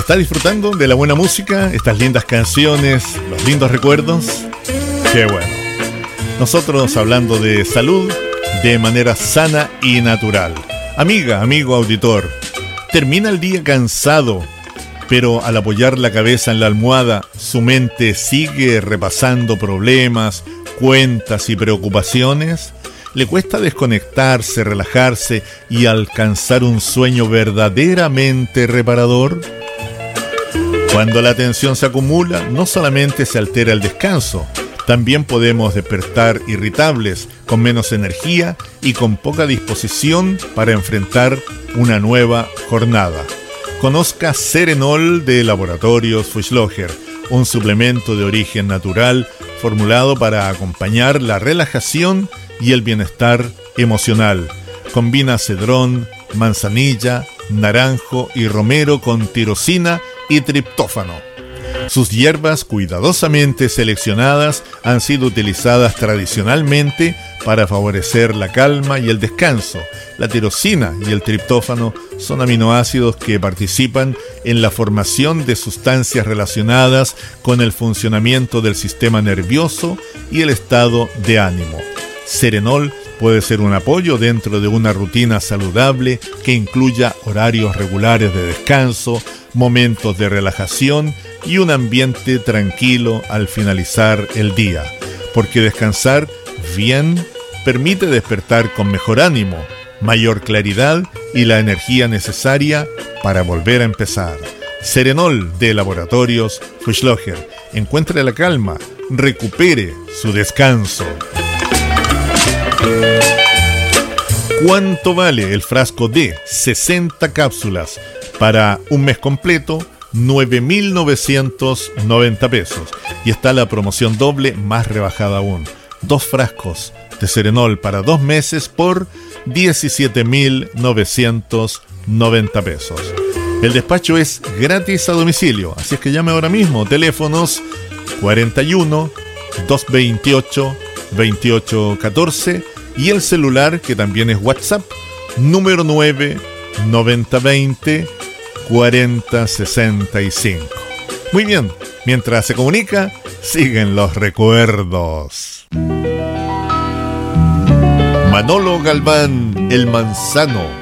¿Está disfrutando de la buena música, estas lindas canciones, los lindos recuerdos? ¡Qué bueno! Nosotros hablando de salud de manera sana y natural. Amiga, amigo auditor, termina el día cansado, pero al apoyar la cabeza en la almohada, su mente sigue repasando problemas, cuentas y preocupaciones. ¿Le cuesta desconectarse, relajarse y alcanzar un sueño verdaderamente reparador? Cuando la tensión se acumula, no solamente se altera el descanso, también podemos despertar irritables, con menos energía y con poca disposición para enfrentar una nueva jornada. Conozca Serenol de Laboratorios Fuchsloger, un suplemento de origen natural formulado para acompañar la relajación y el bienestar emocional. Combina cedrón, manzanilla, naranjo y romero con tirosina y triptófano. Sus hierbas cuidadosamente seleccionadas han sido utilizadas tradicionalmente para favorecer la calma y el descanso. La tirosina y el triptófano son aminoácidos que participan en la formación de sustancias relacionadas con el funcionamiento del sistema nervioso y el estado de ánimo. Serenol puede ser un apoyo dentro de una rutina saludable que incluya horarios regulares de descanso, momentos de relajación y un ambiente tranquilo al finalizar el día. Porque descansar bien permite despertar con mejor ánimo, mayor claridad y la energía necesaria para volver a empezar. Serenol de Laboratorios Fuchsloger. Encuentre la calma, recupere su descanso. ¿Cuánto vale el frasco de 60 cápsulas para un mes completo? 9.990 pesos. Y está la promoción doble más rebajada aún. 2 frascos de Serenol para 2 meses por 17.990 pesos. El despacho es gratis a domicilio, así es que llame ahora mismo. Teléfonos 41 228 2814 y el celular, que también es WhatsApp, número 9 9020 4065. Muy bien, mientras se comunica, siguen los recuerdos. Manolo Galván, El Manzano,